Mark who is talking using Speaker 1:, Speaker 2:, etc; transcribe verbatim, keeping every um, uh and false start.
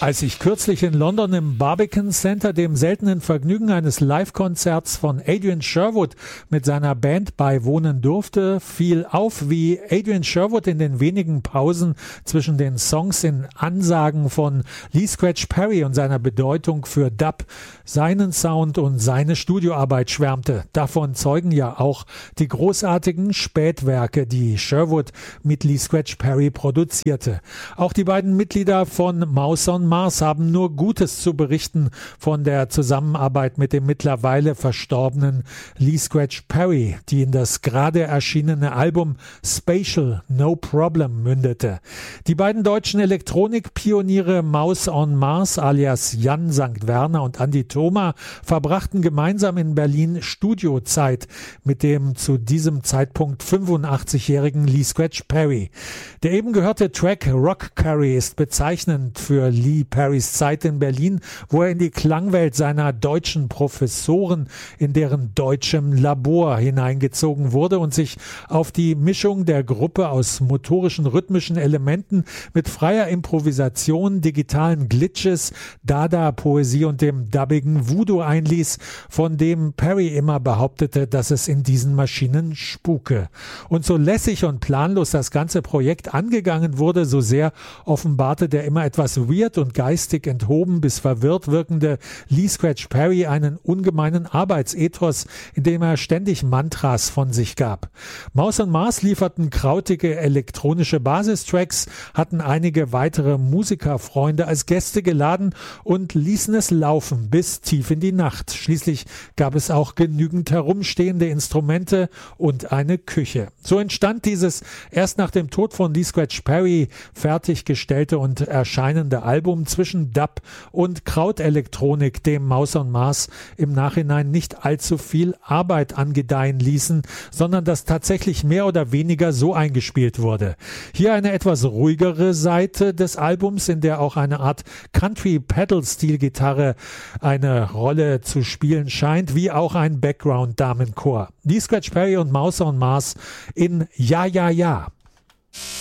Speaker 1: Als ich kürzlich in London im Barbican Center dem seltenen Vergnügen eines Live-Konzerts von Adrian Sherwood mit seiner Band beiwohnen durfte, fiel auf, wie Adrian Sherwood in den wenigen Pausen zwischen den Songs in Ansagen von Lee Scratch Perry und seiner Bedeutung für Dub, seinen Sound und seine Studioarbeit schwärmte. Davon zeugen ja auch die großartigen Spätwerke, die Sherwood mit Lee Scratch Perry produzierte. Auch die beiden Mitglieder von Mouse on Mars haben nur Gutes zu berichten von der Zusammenarbeit mit dem mittlerweile verstorbenen Lee Scratch Perry, die in das gerade erschienene Album Spatial No Problem mündete. Die beiden deutschen Elektronikpioniere Mouse on Mars alias Jan Sankt Werner und Andi Thoma verbrachten gemeinsam in Berlin Studiozeit mit dem zu diesem Zeitpunkt fünfundachtzigjährigen Lee Scratch Perry. Der eben gehörte Track Rock Curry ist bezeichnend für Lee Perrys Zeit in Berlin, wo er in die Klangwelt seiner deutschen Professoren in deren deutschem Labor hineingezogen wurde und sich auf die Mischung der Gruppe aus motorischen, rhythmischen Elementen mit freier Improvisation, digitalen Glitches, Dada-Poesie und dem dubbigen Voodoo einließ, von dem Perry immer behauptete, dass es in diesen Maschinen spuke. Und so lässig und planlos das ganze Projekt angegangen wurde, so sehr offenbarte der immer etwas weird und geistig enthoben bis verwirrt wirkende Lee Scratch Perry einen ungemeinen Arbeitsethos, in dem er ständig Mantras von sich gab. Mouse on Mars lieferten krautige elektronische Basistracks, hatten einige weitere Musikerfreunde als Gäste geladen und ließen es laufen bis tief in die Nacht. Schließlich gab es auch genügend herumstehende Instrumente und eine Küche. So entstand dieses erst nach dem Tod von Lee Scratch Perry fertiggestellte und erscheinende Album zwischen Dub und Krautelektronik, dem Mouse on Mars im Nachhinein nicht allzu viel Arbeit angedeihen ließen, sondern das tatsächlich mehr oder weniger so eingespielt wurde. Hier eine etwas ruhigere Seite des Albums, in der auch eine Art Country-Pedal-Stil-Gitarre eine Rolle zu spielen scheint, wie auch ein Background-Damenchor. Lee Scratch Perry und Mouse on Mars in Ja, ja, ja.